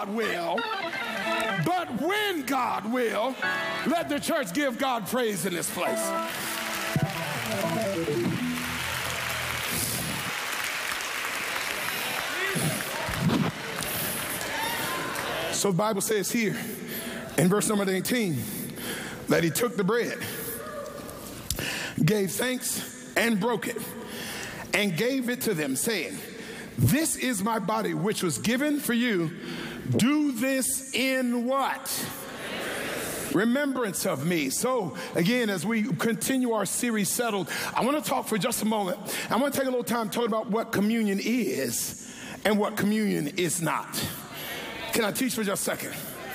will, but when God will, let the church give God praise in this place. So the Bible says here in verse number 18 that he took the bread, gave thanks and broke it, and gave it to them, saying, "This is my body which was given for you. Do this in" what? Remembrance of me. So again, as we continue our series Settled, I want to talk for just a moment. I want to take a little time talking about what communion is and what communion is not. Can I teach for just a second?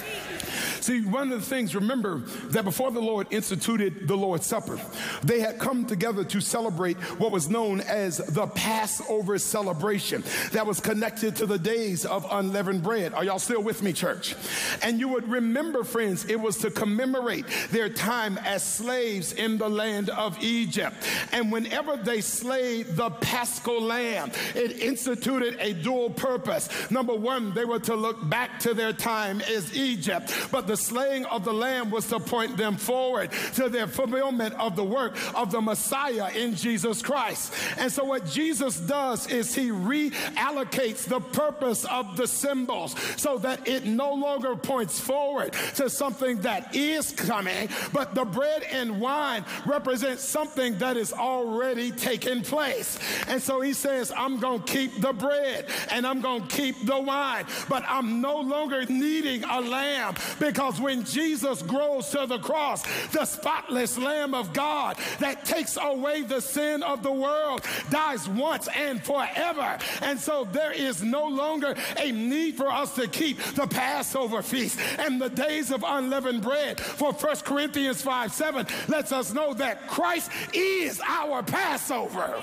See, one of the things, remember that before the Lord instituted the Lord's Supper, they had come together to celebrate what was known as the Passover celebration that was connected to the days of unleavened bread. Are y'all still with me, church? And you would remember, friends, it was to commemorate their time as slaves in the land of Egypt. And whenever they slayed the Paschal lamb, it instituted a dual purpose. Number one, they were to look back to their time as Egypt, but the slaying of the lamb was to point them forward to their fulfillment of the work of the Messiah in Jesus Christ. And so what Jesus does is he reallocates the purpose of the symbols so that it no longer points forward to something that is coming, but the bread and wine represent something that is already taken place. And so he says, I'm going to keep the bread and I'm going to keep the wine, but I'm no longer needing a lamb, because when Jesus grows to the cross, the spotless Lamb of God that takes away the sin of the world dies once and forever. And so there is no longer a need for us to keep the Passover feast and the days of unleavened bread. For 1 Corinthians 5:7 lets us know that Christ is our Passover.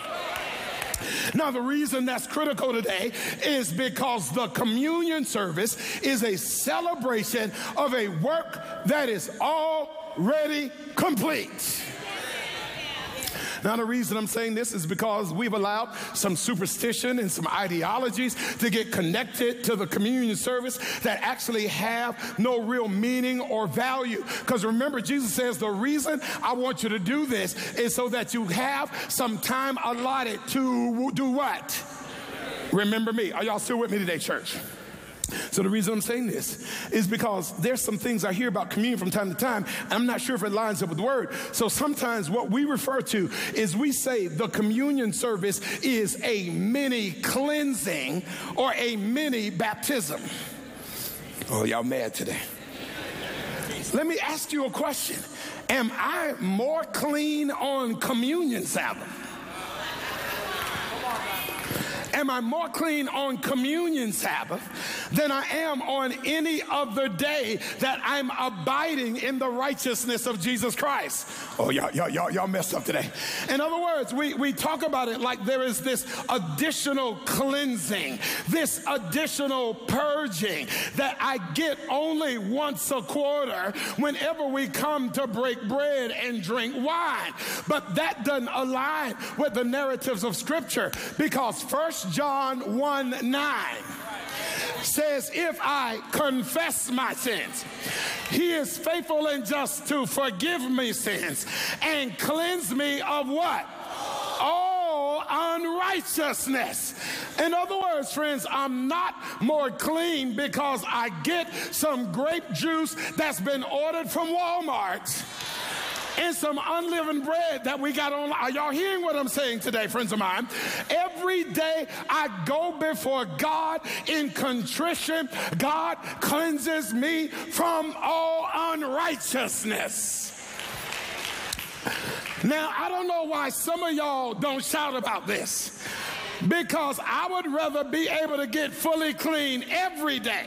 Now, the reason that's critical today is because the communion service is a celebration of a work that is already complete. Now, the reason I'm saying this is because we've allowed some superstition and some ideologies to get connected to the communion service that actually have no real meaning or value. Because remember, Jesus says the reason I want you to do this is so that you have some time allotted to do what? Remember me. Are y'all still with me today, church? So the reason I'm saying this is because there's some things I hear about communion from time to time, and I'm not sure if it lines up with the word. So sometimes what we refer to is we say the communion service is a mini cleansing or a mini baptism. Oh, y'all mad today. Let me ask you a question. Am I more clean on communion Sabbath? Am I more clean on communion Sabbath than I am on any other day that I'm abiding in the righteousness of Jesus Christ? Oh, y'all messed up today. In other words, we talk about it like there is this additional cleansing, this additional purging that I get only once a quarter whenever we come to break bread and drink wine. But that doesn't align with the narratives of Scripture, because 1 John 1:9 says, if I confess my sins, he is faithful and just to forgive me sins and cleanse me of what? All unrighteousness. In other words, friends, I'm not more clean because I get some grape juice that's been ordered from Walmart and some unleavened bread that we got on. Are y'all hearing what I'm saying today, friends of mine? Every day I go before God in contrition. God cleanses me from all unrighteousness. Now, I don't know why some of y'all don't shout about this, because I would rather be able to get fully clean every day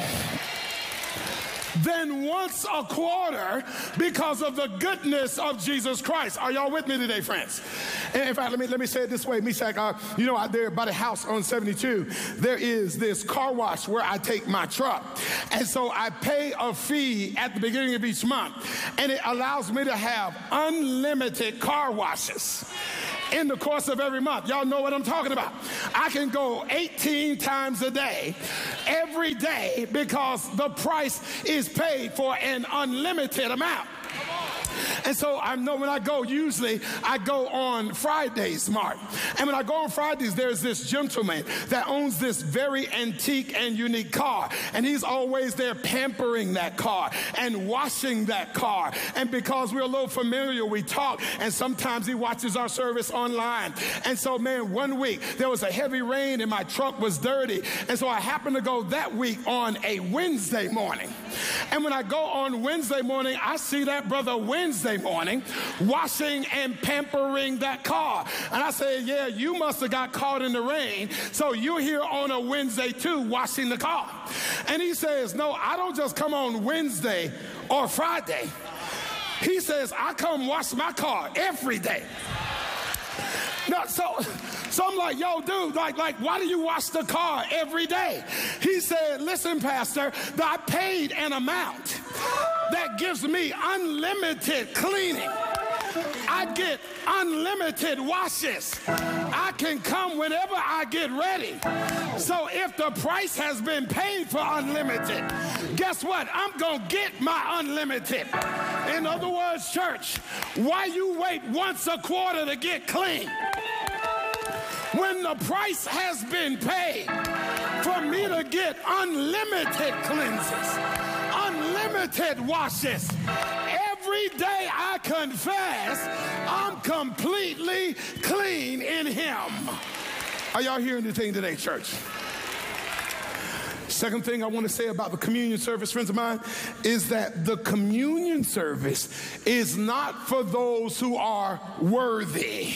than once a quarter because of the goodness of Jesus Christ. Are y'all with me today, friends? And in fact, let me say it this way. Meshach, out there by the house on 72, there is this car wash where I take my truck. And so I pay a fee at the beginning of each month, and it allows me to have unlimited car washes. in the course of every month. Y'all know what I'm talking about. I can go 18 times a day, every day, because the price is paid for an unlimited amount. And so I know when I go, usually I go on Fridays, Mark. And when I go on Fridays, there's this gentleman that owns this very antique and unique car. And he's always there pampering that car and washing that car. And because we're a little familiar, we talk. And sometimes he watches our service online. And so, man, one week there was a heavy rain and my truck was dirty. And so I happened to go that week on a Wednesday morning. And when I go on Wednesday morning, I see that brother Wednesday morning washing and pampering that car. And I say, yeah, you must have got caught in the rain, so you're here on a Wednesday too washing the car. And he says, no, I don't just come on Wednesday or Friday. He says, I come wash my car every day. No, so I'm like, yo, dude, like, why do you wash the car every day? He said, listen, Pastor, I paid an amount that gives me unlimited cleaning. I get unlimited washes. I can come whenever I get ready. So if the price has been paid for unlimited, guess what? I'm going to get my unlimited. In other words, church, why you wait once a quarter to get clean? When the price has been paid for me to get unlimited cleanses, unlimited washes, every day I confess I'm completely clean in Him. Are y'all hearing anything today, church? Second thing I want to say about the communion service, friends of mine, is that the communion service is not for those who are worthy.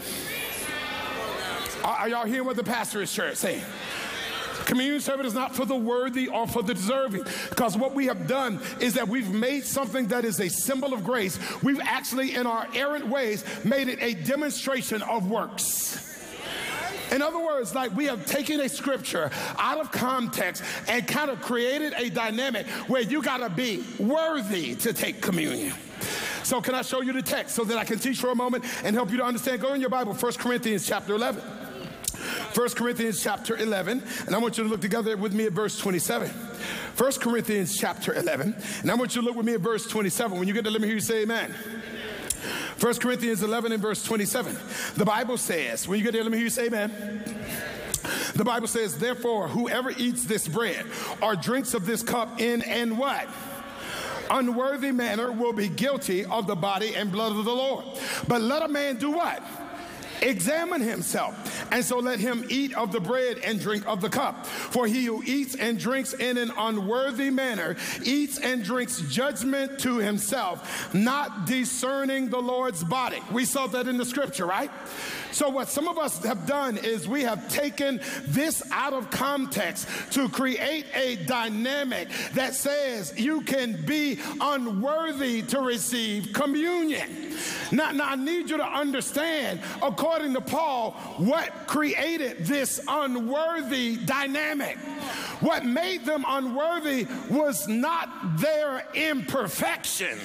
Are y'all hearing what the pastor is saying? Communion service is not for the worthy or for the deserving, because what we have done is that we've made something that is a symbol of grace. We've actually, in our errant ways, made it a demonstration of works. In other words, like we have taken a scripture out of context and kind of created a dynamic where you got to be worthy to take communion. So can I show you the text so that I can teach for a moment and help you to understand? Go in your Bible, 1 Corinthians chapter 11. 1 Corinthians chapter 11, and I want you to look together with me at verse 27. 1 Corinthians chapter 11, and I want you to look with me at verse 27. When you get there, let me hear you say amen. 1 Corinthians 11 and verse 27. The Bible says, when you get there, let me hear you say amen. The Bible says, therefore, whoever eats this bread or drinks of this cup in and what? Unworthy manner will be guilty of the body and blood of the Lord. But let a man do what? Examine himself, and so let him eat of the bread and drink of the cup. For he who eats and drinks in an unworthy manner eats and drinks judgment to himself, not discerning the Lord's body. We saw that in the scripture, right? So what some of us have done is we have taken this out of context to create a dynamic that says you can be unworthy to receive communion. Now I need you to understand, according to Paul, what created this unworthy dynamic. What made them unworthy was not their imperfection.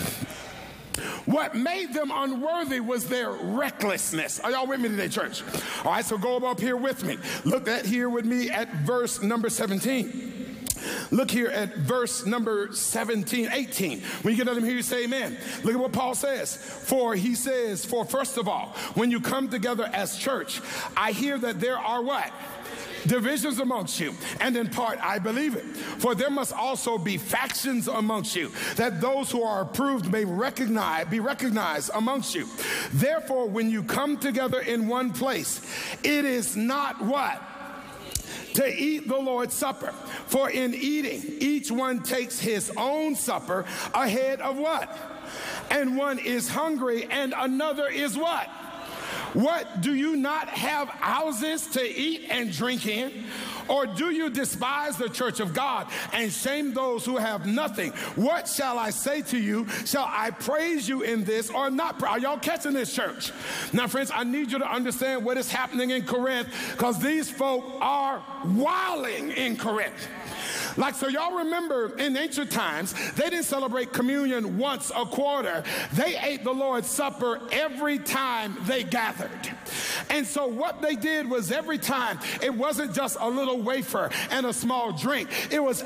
What made them unworthy was their recklessness. Are y'all with me today, church? All right, so go up here with me. Look at here with me at verse number 17. Look here at verse number 18. When you get to them here, you say amen. Look at what Paul says. For he says, for first of all, when you come together as church, I hear that there are what? Divisions amongst you, and in part I believe it. For there must also be factions amongst you, that those who are approved may be recognized amongst you. Therefore, when you come together in one place, it is not what? To eat the Lord's Supper. For in eating, each one takes his own supper ahead of what? And one is hungry and another is what? What, do you not have houses to eat and drink in? Or do you despise the church of God and shame those who have nothing? What shall I say to you? Shall I praise you in this or not? Are y'all catching this, church? Now, friends, I need you to understand what is happening in Corinth, because these folk are wilding in Corinth. Like, so y'all remember in ancient times, they didn't celebrate communion once a quarter. They ate the Lord's Supper every time they gathered. And so what they did was every time, it wasn't just a little wafer and a small drink. It was